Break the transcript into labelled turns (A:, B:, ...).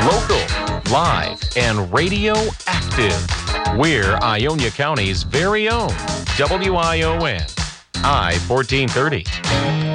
A: Local, live, and radio active. We're Ionia County's very own WION I-1430.